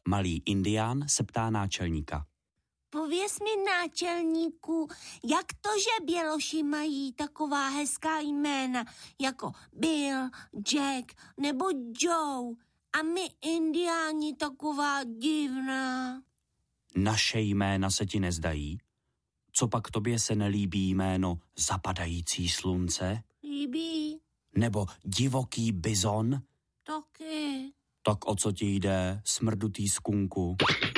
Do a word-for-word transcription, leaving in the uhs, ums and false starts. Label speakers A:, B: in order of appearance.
A: Malý indián se ptá náčelníka.
B: Pověz mi, náčelníku, jak to, že běloši mají taková hezká jména, jako Bill, Jack nebo Joe, a my indiáni taková divná.
A: Naše jména se ti nezdají? Co pak tobě se nelíbí jméno Zapadající slunce?
B: Líbí.
A: Nebo Divoký bizon?
B: Taky.
A: Tak o co ti jde, smrdutý skunku?